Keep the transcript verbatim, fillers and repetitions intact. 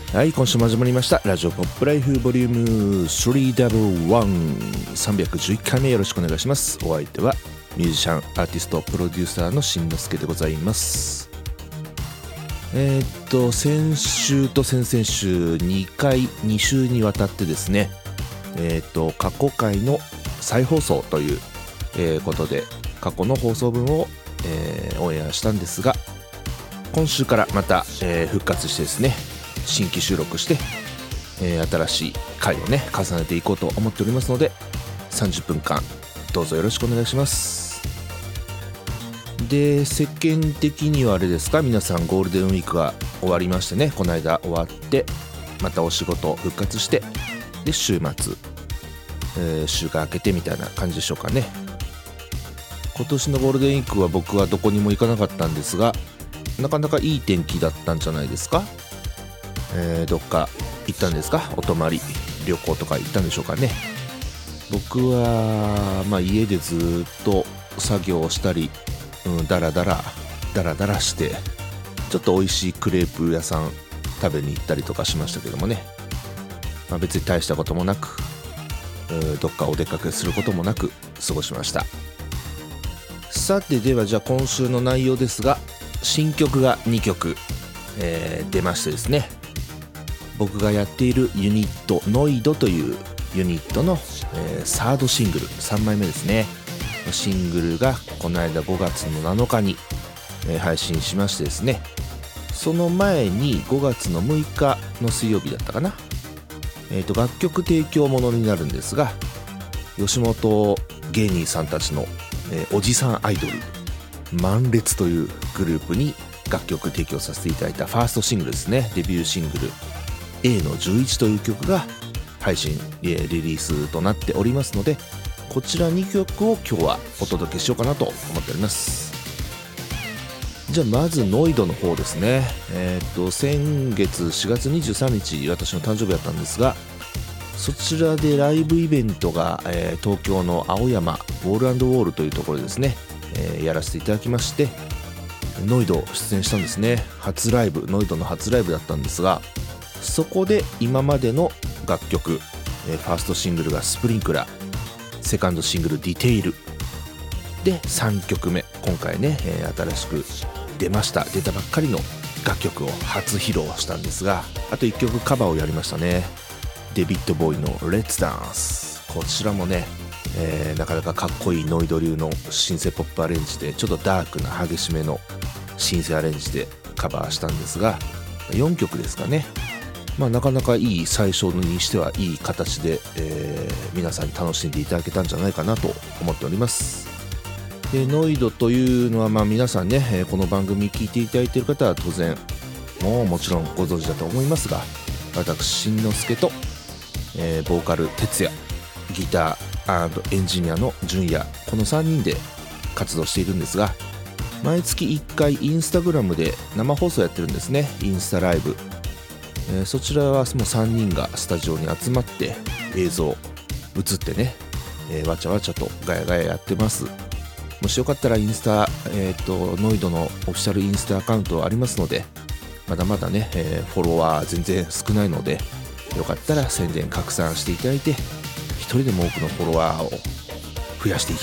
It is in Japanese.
はい、今週も始まりましたラジオポップライフボリュームさんじゅういち さんびゃくじゅういっかいめ、よろしくお願いします。お相手はミュージシャン、アーティスト、プロデューサーのしんのすけでございます。えー、っと先週と先々週にかいに週にわたってですね、えー、っと過去回の再放送という、えー、ことで過去の放送分を、えー、オンエアしたんですが、今週からまた、えー、復活してですね、新規収録して、えー、新しい回をね重ねていこうと思っておりますので、さんじゅっぷんかんどうぞよろしくお願いします。で、世間的にはあれですか、皆さんゴールデンウィークが終わりましてね、この間終わってまたお仕事復活して、で週末、えー、週が明けてみたいな感じでしょうかね。今年のゴールデンウィークは僕はどこにも行かなかったんですが、なかなかいい天気だったんじゃないですか。えー、どっか行ったんですか？お泊まり旅行とか行ったんでしょうかね。僕は、まあ、家でずっと作業をしたり、うん、だらだらだらだらしてちょっと美味しいクレープ屋さん食べに行ったりとかしましたけどもね、まあ、別に大したこともなく、どっかお出かけすることもなく過ごしました。さて、ではじゃあ今週の内容ですが、新曲がにきょく、えー、出ましてですね、僕がやっているユニットノイドというユニットの、えー、サードシングル、さんまいめですね。シングルがこの間ごがつのなのかに、えー、配信しましてですね、その前にごがつのむいかの水曜日だったかな、えー、と楽曲提供ものになるんですが、吉本芸人さんたちの、えー、おじさんアイドル満烈というグループに楽曲提供させていただいたファーストシングルですね。デビューシングル A のじゅういちという曲が配信、リリースとなっておりますので、こちらにきょくを今日はお届けしようかなと思っております。じゃあまずノイドの方ですね。えっと先月しがつにじゅうさんにち、私の誕生日だったんですが、そちらでライブイベントが、えー、東京の青山ウォール&ウォールというところでですね、えー、やらせていただきまして、ノイド出演したんですね。初ライブ、ノイドの初ライブだったんですが、そこで今までの楽曲、えー、ファーストシングルがスプリンクラー、セカンドシングルディテイルで、さんきょくめ今回ね、えー、新しく出ました出たばっかりの楽曲を初披露したんですが、あといっきょくカバーをやりましたね。デビッド・ボーイのレッツダンス、こちらもね、えー、なかなかかっこいいノイド流のシンセポップアレンジで、ちょっとダークな激しめのシンセアレンジでカバーしたんですが、よんきょくですかね。まあ、なかなかいい、最初にしてはいい形で、えー、皆さんに楽しんでいただけたんじゃないかなと思っております。で、ノイドというのは、まあ皆さんね、えー、この番組聞いていただいている方は当然もうもちろんご存知だと思いますが、私しんのすけと、えー、ボーカル哲也、ギター&エンジニアの純也、このさんにんで活動しているんですが、毎月いっかいインスタグラムで生放送やってるんですね。インスタライブ、えー、そちらはもうさんにんがスタジオに集まって映像映ってね、えー、わちゃわちゃとガヤガヤやってます。もしよかったらインスタ、えー、とノイドのオフィシャルインスタアカウントありますので、まだまだね、えー、フォロワー全然少ないので、よかったら宣伝拡散していただいて、一人でも多くのフォロワーを増やしていき